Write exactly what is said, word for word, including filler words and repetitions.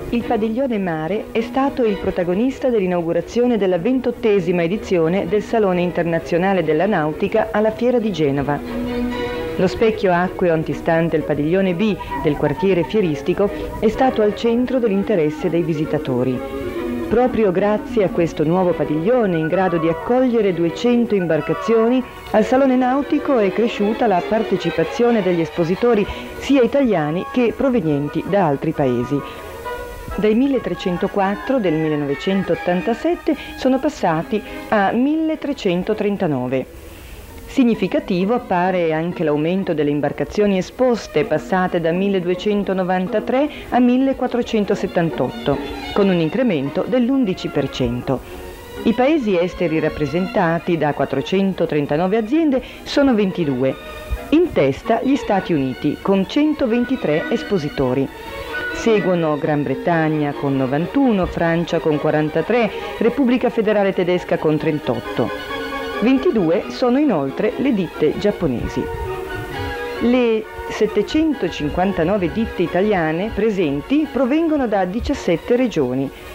Il padiglione Mare è stato il protagonista dell'inaugurazione della ventottesima edizione del Salone Internazionale della Nautica alla Fiera di Genova. Lo specchio acqueo antistante il padiglione B del quartiere fieristico è stato al centro dell'interesse dei visitatori. Proprio grazie a questo nuovo padiglione in grado di accogliere duecento imbarcazioni, al Salone Nautico è cresciuta la partecipazione degli espositori sia italiani che provenienti da altri paesi. Dai milletrecentoquattro del millenovecentottantasette sono passati a milletrecentotrentanove. Significativo appare anche l'aumento delle imbarcazioni esposte, passate da milleduecentonovantatré a millequattrocentosettantotto, con un incremento dell'undici per cento. I paesi esteri rappresentati da quattrocentotrentanove aziende sono ventidue. In testa gli Stati Uniti, con centoventitré espositori. Seguono Gran Bretagna con novantuno, Francia con quarantatré, Repubblica Federale Tedesca con trentotto. ventidue sono inoltre le ditte giapponesi. Le settecentocinquantanove ditte italiane presenti provengono da diciassette regioni,